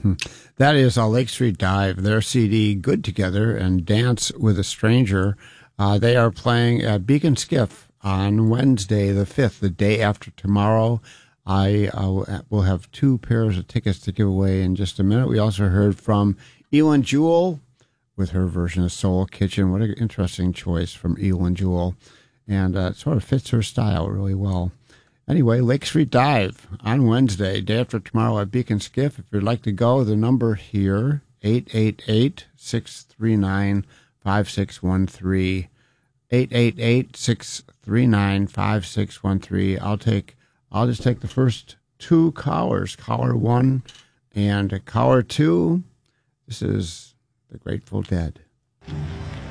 That is Lake Street Dive, their CD Good Together and Dance with a Stranger. They are playing at Beacon Skiff on Wednesday the 5th, the day after tomorrow. I will have 2 pairs of tickets to give away in just a minute. We also heard from Elin Jewell with her version of Soul Kitchen. What an interesting choice from Elin Jewell. And it sort of fits her style really well. Anyway, Lake Street Dive on Wednesday, day after tomorrow at Beacon Skiff. If you'd like to go, the number here, 888-639-5613. 888-639-5613. I'll just take the first 2 callers, caller 1 and caller 2. This is the Grateful Dead.